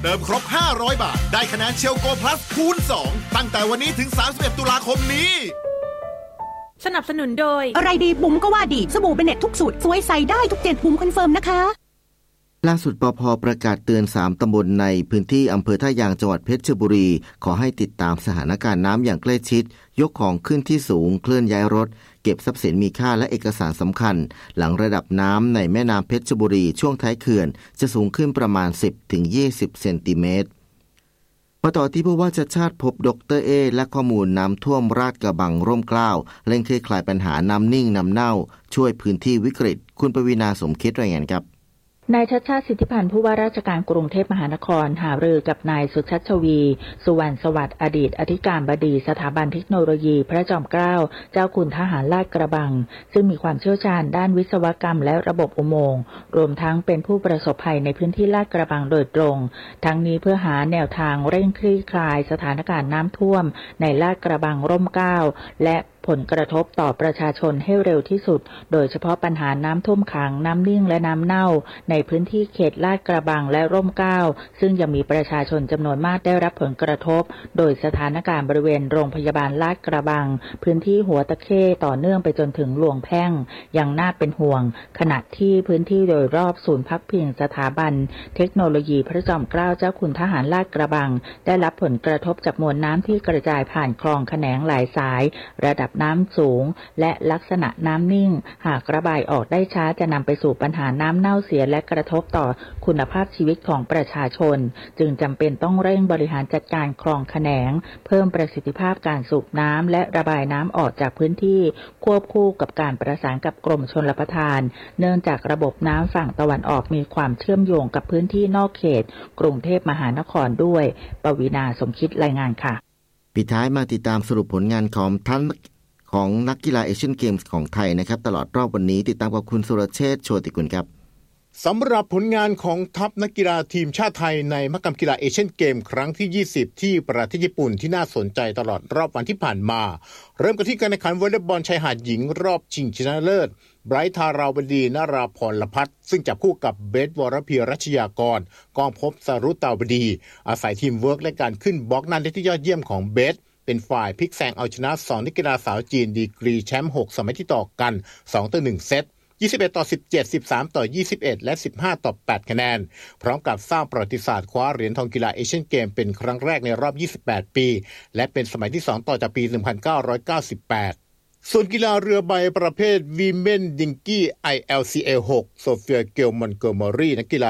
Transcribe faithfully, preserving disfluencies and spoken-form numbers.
เติมครบห้าร้อยบาทได้คะแนนเชลโกพลัสคูณสองตั้งแต่วันนี้ถึงสามสิบเอ็ดตุลาคมนี้สนับสนุนโดยอะไรดีบุ๋มก็ว่าดีสบู่เบเน็ตทุกสูตรสวยใสได้ทุกเจ็ดบุ๋มคอนเฟิร์มนะคะล่าสุดปภ.ประกาศเตือนสามตำบลในพื้นที่อำเภอท่ายางจังหวัดเพชรบุรีขอให้ติดตามสถานการณ์น้ำอย่างใกล้ชิดยกของขึ้นที่สูงเคลื่อนย้ายรถเก็บทรัพย์สินมีค่าและเอกสารสำคัญหลังระดับน้ำในแม่น้ำเพชรบุรีช่วงท้ายเขื่อนจะสูงขึ้นประมาณ สิบถึงยี่สิบ เซนติเมตรมาต่อที่ผู้ว่าชัชชาติพบดรเอและข้อมูลน้ำท่วมราชกระบังร่มเกล้าเร่งคลี่คลายปัญหาน้ำนิ่งน้ำเน่าช่วยพื้นที่วิกฤตคุณปวีณาสมคิดรายงานครับนายชัชชาติสิทธิพันธ์ผู้ว่าราชการกรุงเทพมหานครหารือกับนายสุชัชวีสุวรรณสวัสดิ์อดีตอธิการบดีสถาบันเทคโนโลยีพระจอมเกล้าเจ้าคุณทหารลาดกระบังซึ่งมีความเชี่ยวชาญด้านวิศวกรรมและระบบอุโมงค์รวมทั้งเป็นผู้ประสบภัยในพื้นที่ลาดกระบังโดยตรงทั้งนี้เพื่อหาแนวทางเร่งคลี่คลายสถานการณ์น้ำท่วมในลาดกระบังร่มเกล้าและผลกระทบต่อประชาชนให้เร็วที่สุดโดยเฉพาะปัญหาน้ำท่วมขังน้ำนิ่งและน้ำเน่าในพื้นที่เขตลาดกระบังและร่มเกล้าซึ่งยังมีประชาชนจำนวนมากได้รับผลกระทบโดยสถานการณ์บริเวณโรงพยาบาลลาดกระบังพื้นที่หัวตะเข้ต่อเนื่องไปจนถึงหลวงแพ่งยังน่าเป็นห่วงขณะที่พื้นที่โดยรอบศูนย์พักพิงสถาบันเทคโนโลยีพระจอมเกล้าเจ้าคุณทหารลาดกระบังได้รับผลกระทบจากมวลน้ำที่กระจายผ่านคลองแขนงหลายสายระดับน้ำสูงและลักษณะน้ำนิ่งหากระบายออกได้ช้าจะนำไปสู่ปัญหาน้ำเน่าเสียและกระทบต่อคุณภาพชีวิตของประชาชนจึงจำเป็นต้องเร่งบริหารจัดการคลองแขนงเพิ่มประสิทธิภาพการสูบน้ำและระบายน้ำออกจากพื้นที่ควบคู่กับการประสานกับกรมชลประทานเนื่องจากระบบน้ำฝั่งตะวันออกมีความเชื่อมโยงกับพื้นที่นอกเขตกรุงเทพมหานครด้วยปวีณาสมคิดรายงานค่ะปิดท้ายมาติดตามสรุปผลงานของท่านของนักกีฬาเอเชียนเกมส์ของไทยนะครับตลอดรอบวันนี้ติดตามกับคุณสุรเชษฐ์โชติกุลครับสำหรับผลงานของทัพนักกีฬาทีมชาติไทยในมหกรรมกีฬาเอเชียนเกมครั้งที่ยี่สิบที่ประเทศญี่ปุ่นที่น่าสนใจตลอดรอบวันที่ผ่านมาเริ่มกันที่การแข่งขันวอลเลย์บอลชายหาดหญิงรอบชิงชนะเลิศไบรท์ธาราวดีนราพรพัฒน์ซึ่งจับคู่กับเบสวรพีรัชยากรกองภพสรุตตาวดีอาศัยทีมเวิร์กและการขึ้นบล็อกนั้นได้ที่ยอดเยี่ยมของเบสเป็นฝ่ายพลิกแซงเอาชนะสองนักกีฬาสาวจีนดีกรีแชมป์หกสมัยที่ต่อกันสองต่อหนึ่งเซตยี่สิบเอ็ดต่อสิบเจ็ด สิบสามต่อยี่สิบเอ็ดและสิบห้าต่อแปดคะแนนพร้อมกับสร้างประวัติศาสตร์คว้าเหรียญทองกีฬาเอเชียนเกมเป็นครั้งแรกในรอบยี่สิบแปดปีและเป็นสมัยที่สองต่อจากปีหนึ่งพันเก้าร้อยเก้าสิบแปดส่วนกีฬาเรือใบประเภทวีเมนดิงกี้ ไอ แอล ซี เอ หกโซเฟียเกลมอนเกอร์มอรีนักกีฬา